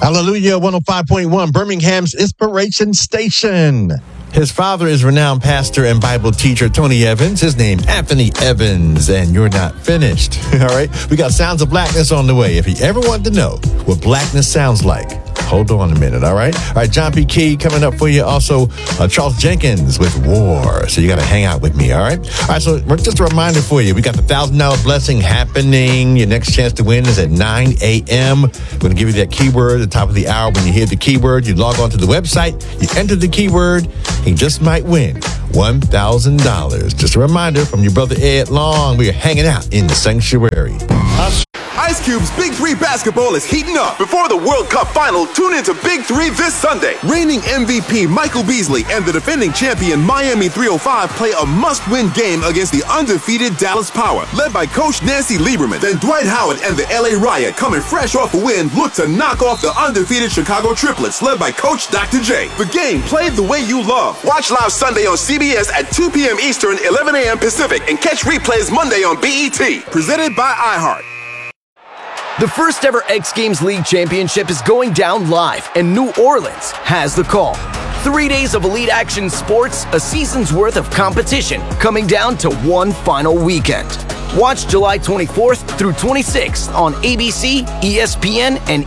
Hallelujah, 105.1, Birmingham's Inspiration Station. His father is renowned pastor and Bible teacher Tony Evans. His name, Anthony Evans, and you're not finished. All right, we got Sounds of Blackness on the way. If you ever want to know what blackness sounds like, hold on a minute, all right? All right, John P. Key coming up for you. Also, Charles Jenkins with War. So you got to hang out with me, all right? All right, so just a reminder for you. We got the $1,000 blessing happening. Your next chance to win is at 9 a.m. We're going to give you that keyword at the top of the hour. When you hear the keyword, you log on to the website, you enter the keyword, and you just might win $1,000. Just a reminder from your brother Ed Long. We are hanging out in the sanctuary. Ice Cube's Big 3 basketball is heating up. Before the World Cup final, tune into Big 3 this Sunday. Reigning MVP Michael Beasley and the defending champion Miami 305 play a must-win game against the undefeated Dallas Power, led by Coach Nancy Lieberman. Then Dwight Howard and the LA Riot, coming fresh off a win, look to knock off the undefeated Chicago Triplets, led by Coach Dr. J. The game played the way you love. Watch live Sunday on CBS at 2 p.m. Eastern, 11 a.m. Pacific, and catch replays Monday on BET. Presented by iHeart. The first ever X Games League Championship is going down live, and New Orleans has the call. 3 days of elite action sports, a season's worth of competition, coming down to one final weekend. Watch July 24th through 26th on ABC, ESPN, and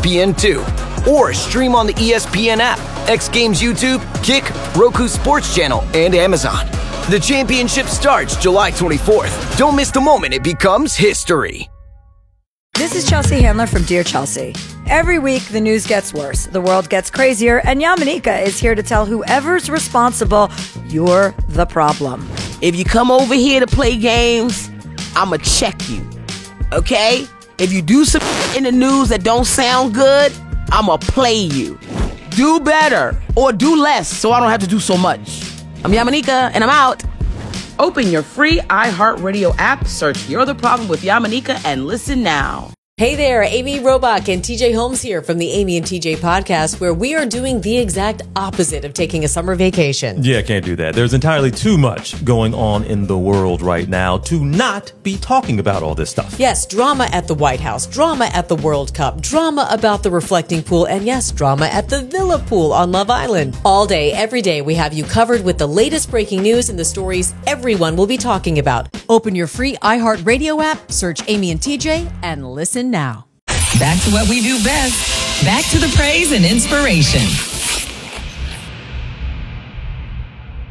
ESPN2. Or stream on the ESPN app, X Games YouTube, Kick, Roku Sports Channel, and Amazon. The championship starts July 24th. Don't miss the moment it becomes history. This is Chelsea Handler from Dear Chelsea. Every week, the news gets worse, the world gets crazier, and Yamanika is here to tell whoever's responsible, you're the problem. If you come over here to play games, I'ma check you, okay? If you do some in the news that don't sound good, I'ma play you. Do better, or do less, so I don't have to do so much. I'm Yamanika, and I'm out. Open your free iHeartRadio app, search You're the Problem with Yamanika, and listen now. Hey there, Amy Robach and TJ Holmes here from the Amy and TJ podcast, where we are doing the exact opposite of taking a summer vacation. Yeah, can't do that. There's entirely too much going on in the world right now to not be talking about all this stuff. Yes, drama at the White House, drama at the World Cup, drama about the reflecting pool, and yes, drama at the Villa pool on Love Island. All day, every day, we have you covered with the latest breaking news and the stories everyone will be talking about. Open your free iHeartRadio app, search Amy and TJ, and listen now. Back to what we do best. Back to the praise and inspiration.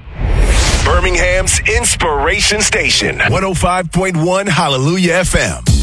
Birmingham's Inspiration Station, 105.1 Hallelujah FM.